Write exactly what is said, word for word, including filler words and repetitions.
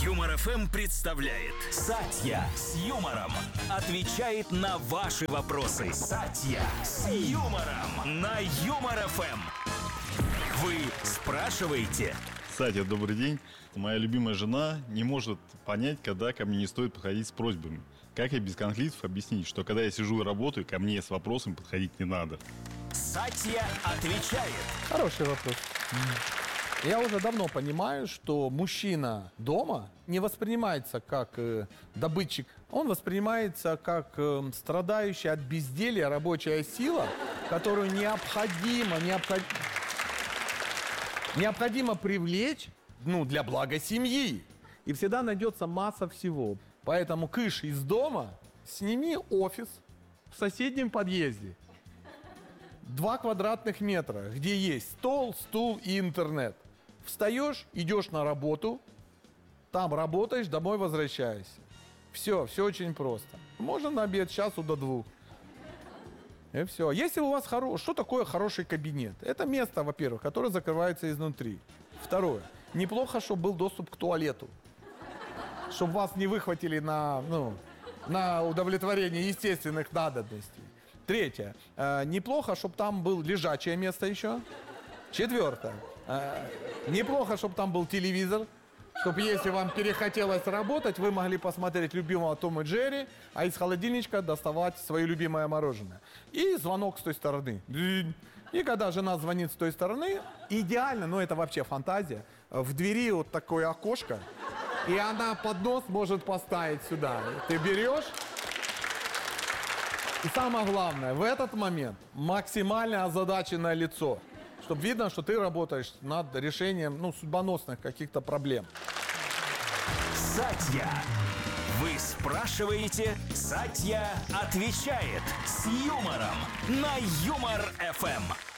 Юмор эф эм представляет Сатья с юмором отвечает на ваши вопросы. Сатья с юмором на Юмор эф эм. Вы спрашиваете? Сатья, добрый день. Моя любимая жена не может понять, когда ко мне не стоит подходить с просьбами. Как ей без конфликтов объяснить, что когда я сижу и работаю, ко мне с вопросом подходить не надо? Сатья отвечает. Хороший вопрос. Я уже давно понимаю, что мужчина дома не воспринимается как э, добытчик. Он воспринимается как э, страдающая от безделья рабочая сила, которую необходимо, необход... необходимо привлечь, ну, для блага семьи. И всегда найдется масса всего. Поэтому кыш из дома, сними офис в соседнем подъезде. Два квадратных метра, где есть стол, стул и интернет. Встаешь, идешь на работу, там работаешь, домой возвращаешься. Все, все очень просто. Можно на обед с часу до двух. И все. Если у вас хоро... Что такое хороший кабинет? Это место, во-первых, которое закрывается изнутри. Второе. Неплохо, чтобы был доступ к туалету. Чтобы вас не выхватили на, ну, на удовлетворение естественных надобностей. Третье. Э, неплохо, чтобы там было лежачее место еще. Четвертое. Э, неплохо, чтобы там был телевизор. Чтобы, если вам перехотелось работать, вы могли посмотреть любимого Тома и Джерри, а из холодильничка доставать свое любимое мороженое. И звонок с той стороны. И когда жена звонит с той стороны, идеально, но это вообще фантазия, в двери вот такое окошко, и она поднос может поставить сюда. Ты берешь. И самое главное, в этот момент максимально озадаченное лицо, чтобы видно, что ты работаешь над решением, ну, судьбоносных каких-то проблем. Сатья. Вы спрашиваете, Сатья отвечает с юмором на Юмор эф эм.